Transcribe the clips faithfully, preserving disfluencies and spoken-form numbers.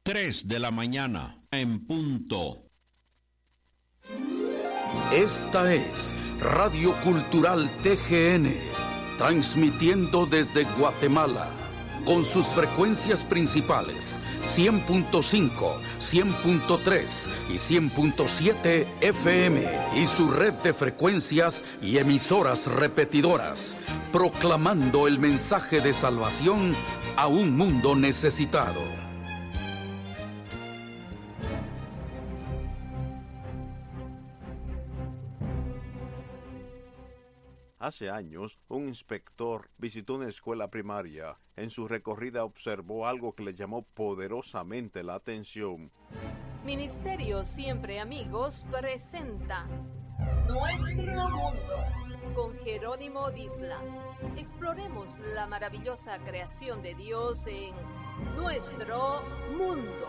tres de la mañana, en punto. Esta es Radio Cultural T G N, transmitiendo desde Guatemala, con sus frecuencias principales, cien punto cinco, cien punto tres y cien punto siete F M, y su red de frecuencias y emisoras repetidoras, proclamando el mensaje de salvación a un mundo necesitado. Hace años, un inspector visitó una escuela primaria. En su recorrida observó algo que le llamó poderosamente la atención. Ministerio Siempre Amigos presenta Nuestro Mundo con Jerónimo Disla. Exploremos la maravillosa creación de Dios en Nuestro Mundo.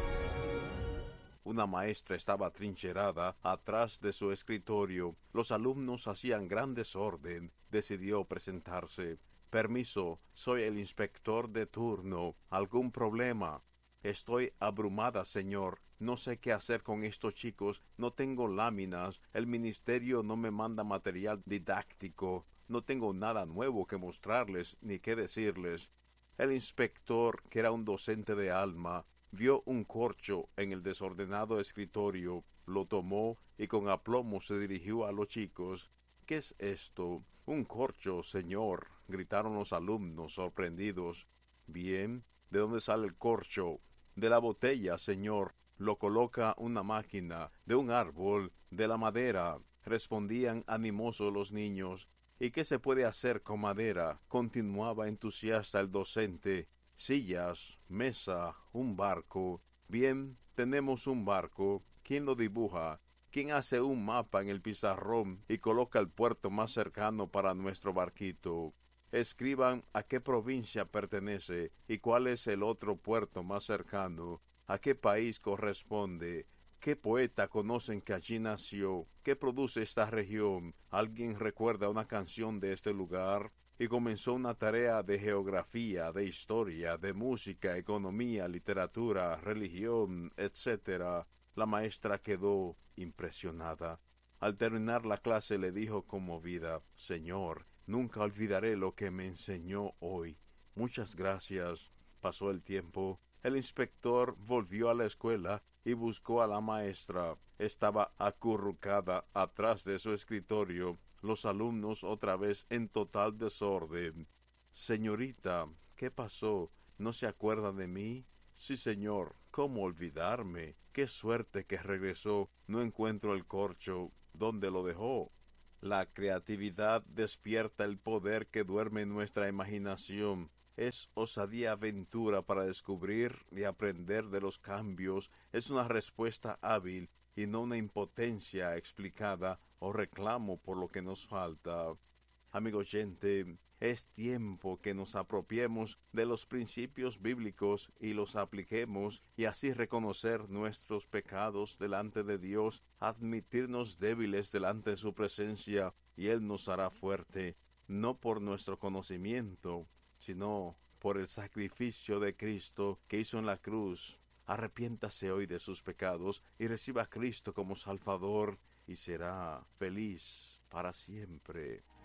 Una maestra estaba atrincherada atrás de su escritorio. Los alumnos hacían gran desorden. Decidió presentarse. Permiso, soy el inspector de turno. ¿Algún problema? Estoy abrumada, señor. No sé qué hacer con estos chicos. No tengo láminas. El ministerio no me manda material didáctico. No tengo nada nuevo que mostrarles ni que decirles. El inspector, que era un docente de alma, vio un corcho en el desordenado escritorio, lo tomó y con aplomo se dirigió a los chicos. ¿Qué es esto? Un corcho, señor, gritaron los alumnos sorprendidos. Bien, ¿de dónde sale el corcho? De la botella, señor. Lo coloca una máquina, de un árbol, de la madera, respondían animosos los niños. ¿Y qué se puede hacer con madera? Continuaba entusiasta el docente. Sillas, mesa, un barco. Bien, tenemos un barco. ¿Quién lo dibuja? ¿Quién hace un mapa en el pizarrón y coloca el puerto más cercano para nuestro barquito? Escriban a qué provincia pertenece y cuál es el otro puerto más cercano. ¿A qué país corresponde? ¿Qué poeta conocen que allí nació? ¿Qué produce esta región? ¿Alguien recuerda una canción de este lugar? Y comenzó una tarea de geografía, de historia, de música, economía, literatura, religión, etcétera. La maestra quedó impresionada. Al terminar la clase le dijo conmovida: Señor, nunca olvidaré lo que me enseñó hoy. Muchas gracias. Pasó el tiempo. El inspector volvió a la escuela y buscó a la maestra. Estaba acurrucada atrás de su escritorio. Los alumnos otra vez en total desorden. Señorita, ¿qué pasó? ¿No se acuerda de mí? Sí, señor. ¿Cómo olvidarme? Qué suerte que regresó. No encuentro el corcho. ¿Dónde lo dejó? La creatividad despierta el poder que duerme en nuestra imaginación. Es osadía aventura para descubrir y aprender de los cambios. Es una respuesta hábil y no una impotencia explicada o reclamo por lo que nos falta. Amigo oyente, es tiempo que nos apropiemos de los principios bíblicos y los apliquemos, y así reconocer nuestros pecados delante de Dios, admitirnos débiles delante de su presencia, y Él nos hará fuerte, no por nuestro conocimiento, sino por el sacrificio de Cristo que hizo en la cruz. Arrepiéntase hoy de sus pecados y reciba a Cristo como Salvador, y será feliz para siempre.